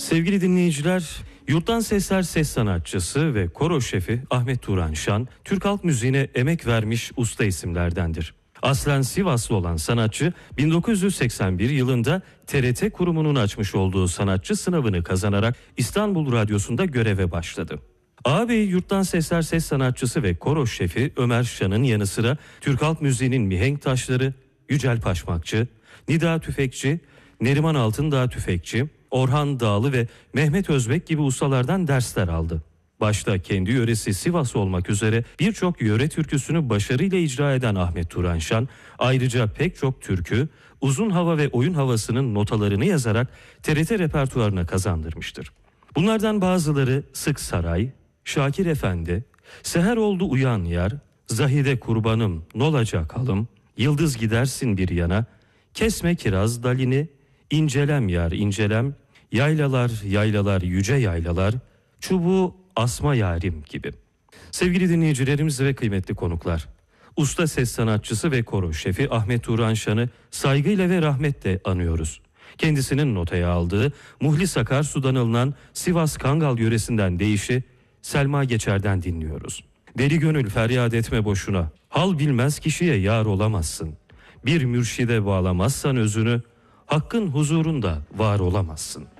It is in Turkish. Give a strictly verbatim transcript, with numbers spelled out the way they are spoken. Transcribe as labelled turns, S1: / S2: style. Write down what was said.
S1: Sevgili dinleyiciler, Yurttan Sesler ses sanatçısı ve koro şefi Ahmet Turan Şan, Türk halk müziğine emek vermiş usta isimlerdendir. Aslen Sivaslı olan sanatçı, bin dokuz yüz seksen bir yılında T R T kurumunun açmış olduğu sanatçı sınavını kazanarak İstanbul Radyosu'nda göreve başladı. Ağabey Yurttan Sesler ses sanatçısı ve koro şefi Ömer Şan'ın yanı sıra Türk halk müziğinin mihenk taşları Yücel Paşmakçı, Nida Tüfekçi, Neriman Altındağ Tüfekçi, Orhan Dağlı ve Mehmet Özbek gibi ustalardan dersler aldı. Başta kendi yöresi Sivas olmak üzere birçok yöre türküsünü başarıyla icra eden Ahmet Turan Şan, ayrıca pek çok türkü, uzun hava ve oyun havasının notalarını yazarak T R T repertuarına kazandırmıştır. Bunlardan bazıları Sık Saray, Şakir Efendi, Seher Oldu Uyan Yar, Zahide Kurbanım, Nolacak Halım, Yıldız Gidersin Bir Yana, Kesme Kiraz Dalini, İncelem Yar İncelem, Yaylalar Yaylalar Yüce Yaylalar, Çubuğu Asma Yarim gibi. Sevgili dinleyicilerimiz ve kıymetli konuklar, usta ses sanatçısı ve koro şefi Ahmet Turan Şan'ı saygıyla ve rahmetle anıyoruz. Kendisinin notaya aldığı Muhlis Akarsu'dan alınan Sivas Kangal yöresinden deyişi Selma Geçer'den dinliyoruz. Deli gönül feryat etme boşuna, hal bilmez kişiye yar olamazsın. Bir mürşide bağlamazsan özünü, hakkın huzurunda var olamazsın.